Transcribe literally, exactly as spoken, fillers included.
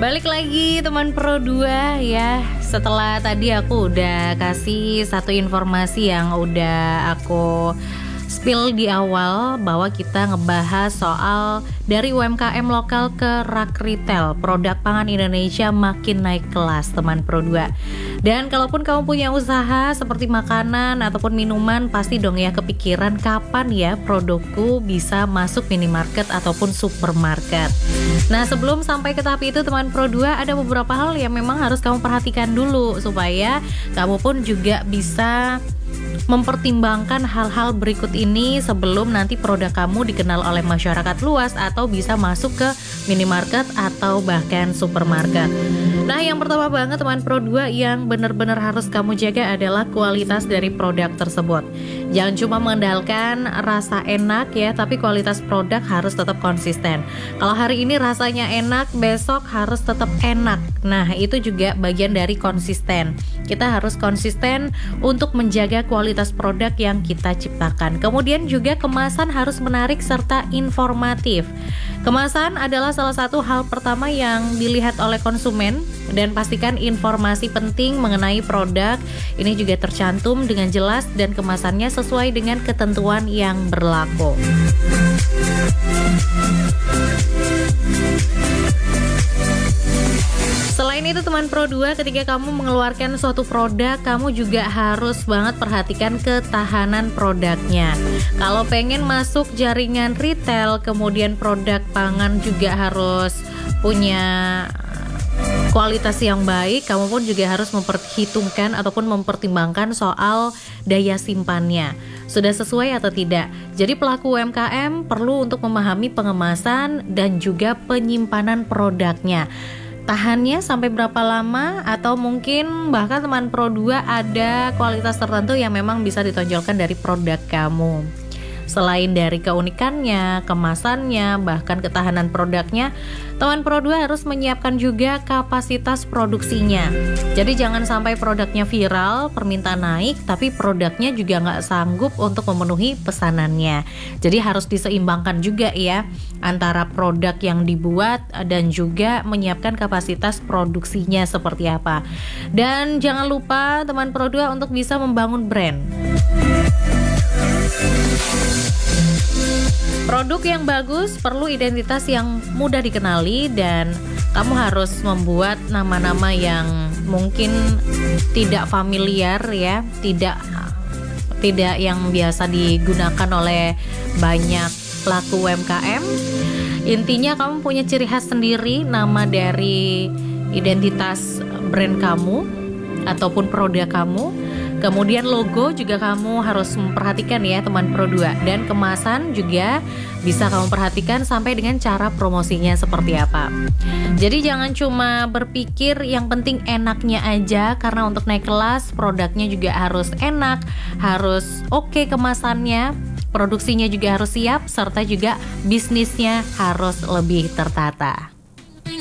Balik lagi teman Pro dua ya. Setelah tadi aku udah kasih satu informasi yang udah aku spill di awal, bahwa kita ngebahas soal dari U M K M lokal ke rak retail, produk pangan Indonesia makin naik kelas teman Pro dua. Dan kalaupun kamu punya usaha seperti makanan ataupun minuman, pasti dong ya kepikiran kapan ya produkku bisa masuk minimarket ataupun supermarket. Nah, sebelum sampai ke tahap itu teman Pro dua, ada beberapa hal yang memang harus kamu perhatikan dulu supaya kamu pun juga bisa mempertimbangkan hal-hal berikut ini sebelum nanti produk kamu dikenal oleh masyarakat luas atau bisa masuk ke minimarket atau bahkan supermarket. Nah, yang pertama banget teman Pro dua yang benar-benar harus kamu jaga adalah kualitas dari produk tersebut. Jangan cuma mengandalkan rasa enak ya, tapi kualitas produk harus tetap konsisten. Kalau hari ini rasanya enak, besok harus tetap enak. Nah, itu juga bagian dari konsisten. Kita harus konsisten untuk menjaga kualitas produk yang kita ciptakan. Kemudian juga kemasan harus menarik serta informatif. Kemasan adalah salah satu hal pertama yang dilihat oleh konsumen, dan pastikan informasi penting mengenai produk ini juga tercantum dengan jelas dan kemasannya sesuai dengan ketentuan yang berlaku. Selain itu teman Pro dua, ketika kamu mengeluarkan suatu produk, kamu juga harus banget perhatikan ketahanan produknya. Kalau pengen masuk jaringan retail, kemudian produk pangan juga harus punya kualitas yang baik, kamu pun juga harus memperhitungkan ataupun mempertimbangkan soal daya simpannya. Sudah sesuai atau tidak? Jadi pelaku U M K M perlu untuk memahami pengemasan dan juga penyimpanan produknya. Tahannya sampai berapa lama, atau mungkin bahkan teman Pro dua ada kualitas tertentu yang memang bisa ditonjolkan dari produk kamu. Selain dari keunikannya, kemasannya, bahkan ketahanan produknya, teman Pro dua harus menyiapkan juga kapasitas produksinya. Jadi jangan sampai produknya viral, permintaan naik, tapi produknya juga nggak sanggup untuk memenuhi pesanannya. Jadi harus diseimbangkan juga ya, antara produk yang dibuat dan juga menyiapkan kapasitas produksinya seperti apa. Dan jangan lupa teman Pro dua untuk bisa membangun brand. Produk yang bagus perlu identitas yang mudah dikenali, dan kamu harus membuat nama-nama yang mungkin tidak familiar ya, tidak tidak yang biasa digunakan oleh banyak pelaku U M K M. Intinya kamu punya ciri khas sendiri, nama dari identitas brand kamu ataupun produk kamu. Kemudian logo juga kamu harus memperhatikan ya teman Pro dua. Dan kemasan juga bisa kamu perhatikan sampai dengan cara promosinya seperti apa. Jadi jangan cuma berpikir yang penting enaknya aja, karena untuk naik kelas produknya juga harus enak, harus oke kemasannya, produksinya juga harus siap, serta juga bisnisnya harus lebih tertata.